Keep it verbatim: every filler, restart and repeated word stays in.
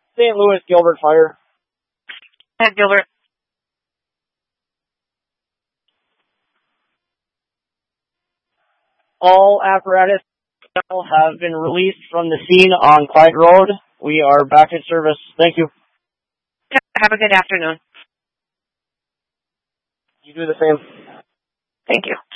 Saint Louis Gilbert Fire. Head Gilbert. All apparatus have been released from the scene on Clyde Road. We are back in service. Thank you. Have a good afternoon. You do the same. Thank you.